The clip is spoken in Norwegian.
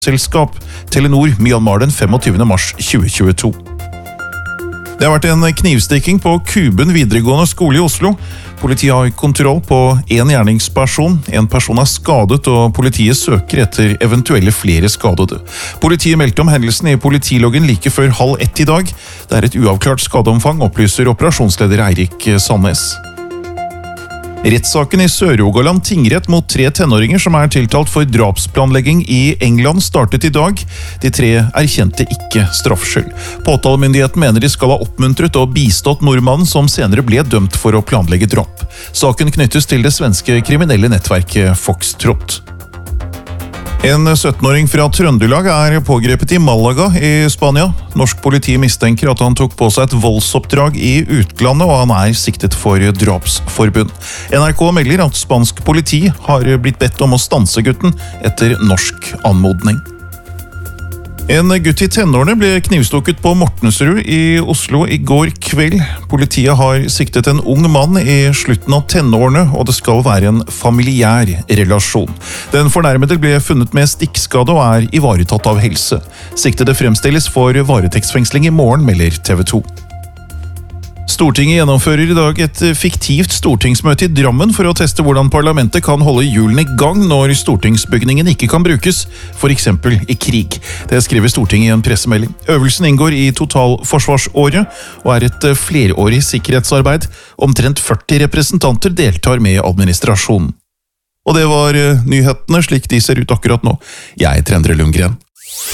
selskap Telenor Myanmar den 25. mars 2022. Det har vært en knivstikking på Kuben videregående skole i Oslo. Politiet har kontroll på en gjerningsperson. En person er skadet, og politiet søker etter eventuelle flere skadede. Politiet meldte om hendelsen i politiloggen like før 12:30 i dag. Det er et uavklart skadeomfang, opplyser operasjonsleder Eirik Sandnes. Rettssaken i Sør-Rogaland tingrett mot 3 tenåringer som er tiltalt for drapsplanlegging i England startet i dag. De 3 erkjente ikke straffskyld. Påtalemyndigheten mener de skal ha oppmuntret og bistått nordmannen som senere ble dømt for å planlegge drap. Saken knyttes til det svenske kriminelle nettverket Foxtrot. En 17-åring fra Trøndelag er pågrepet i Malaga i Spania. Norsk politi mistenker at han tok på seg et voldsoppdrag i utlandet, og han er siktet for drapsforbund. NRK melder at spansk politi har blitt bedt om å stanse gutten etter norsk anmodning. En gutt i tenårene ble knivstukket på Mortensrud i Oslo i går kveld. Politiet har siktet en ung mann i slutten av tenårene, og det skal være en familiær relasjon. Den fornærmede ble funnet med stikkskade og er ivaretatt av helse. Siktede fremstilles for varetektsfengsling i morgen, melder TV 2. Stortinget gjennomfører i dag et fiktivt stortingsmøte i Drammen for å teste hvordan parlamentet kan holde hjulene i gang når stortingsbygningen ikke kan brukes, for eksempel i krig. Det skriver Stortinget i en pressemelding. Øvelsen inngår i totalforsvarsåret og er et flerårig sikkerhetsarbeid. Omtrent 40 representanter deltar med administrasjonen. Og det var nyhetene slik de ser ut akkurat nå. Jeg heter Endre Lundgren.